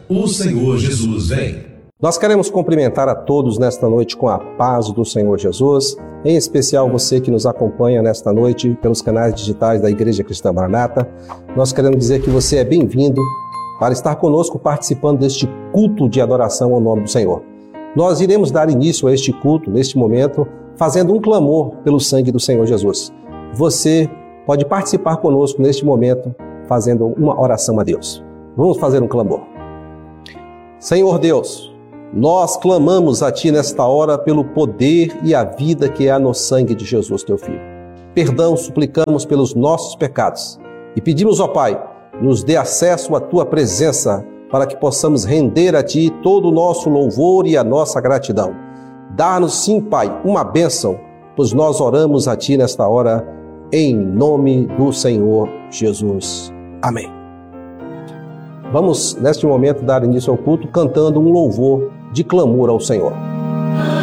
O Senhor Jesus vem. Nós queremos cumprimentar a todos nesta noite com a paz do Senhor Jesus, em especial você que nos acompanha nesta noite pelos canais digitais da Igreja Cristã Maranata. Nós queremos dizer que você é bem-vindo para estar conosco participando deste culto de adoração ao nome do Senhor. Nós iremos dar início a este culto, neste momento, fazendo um clamor pelo sangue do Senhor Jesus. Você pode participar conosco neste momento, fazendo uma oração a Deus. Vamos fazer um clamor. Senhor Deus, nós clamamos a Ti nesta hora pelo poder e a vida que há no sangue de Jesus, Teu Filho. Perdão suplicamos pelos nossos pecados e pedimos, ó Pai, nos dê acesso à Tua presença para que possamos render a Ti todo o nosso louvor e a nossa gratidão. Dá-nos sim, Pai, uma bênção, pois nós oramos a Ti nesta hora, em nome do Senhor Jesus. Amém. Vamos, neste momento, dar início ao culto cantando um louvor de clamor ao Senhor.